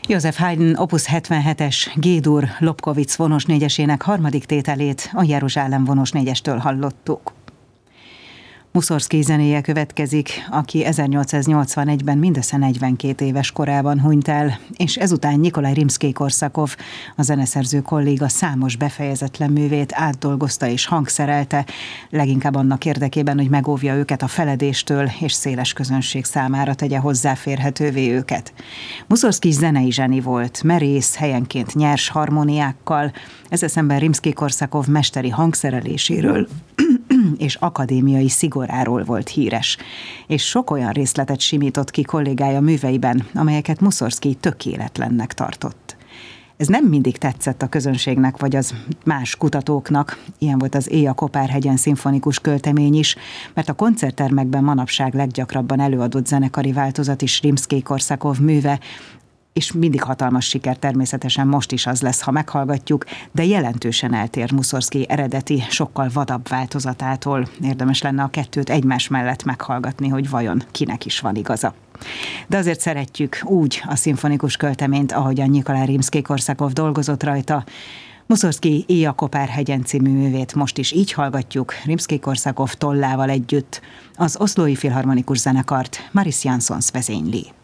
József Haydn Opus 77-es G-dur Lobkowitz vonos négyesének harmadik tételét a Jeruzsálem vonos négyestől hallottuk. Muszorszkij zenéje következik, aki 1881-ben mindössze 42 éves korában hunyt el, és ezután Nyikolaj Rimszkij-Korszakov, a zeneszerző kolléga számos befejezetlen művét átdolgozta és hangszerelte, leginkább annak érdekében, hogy megóvja őket a feledéstől, és széles közönség számára tegye hozzáférhetővé őket. Muszorszkij zenei zseni volt, merész, helyenként nyers harmóniákkal, ezzel szemben Rimszkij-Korszakov mesteri hangszereléséről és akadémiai szigoráról volt híres, és sok olyan részletet simított ki kollégája műveiben, amelyeket Muszorszkij tökéletlennek tartott. Ez nem mindig tetszett a közönségnek, vagy az más kutatóknak, ilyen volt az Éj a Kopár-hegyen szimfonikus költemény is, mert a koncerttermekben manapság leggyakrabban előadott zenekari változat is Rimszkij-Korszakov műve, és mindig hatalmas siker, természetesen most is az lesz, ha meghallgatjuk, de jelentősen eltér Muszorszkij eredeti, sokkal vadabb változatától. Érdemes lenne a kettőt egymás mellett meghallgatni, hogy vajon kinek is van igaza. De azért szeretjük úgy a szimfonikus költeményt, ahogyan Nyikolaj Rimszkij-Korszakov dolgozott rajta. Muszorszkij Éj a Kopár-hegyen című művét most is így hallgatjuk, Rimszkij-Korszakov tollával együtt. Az Oszlói Filharmonikus Zenekart Maris Jansons vezényli.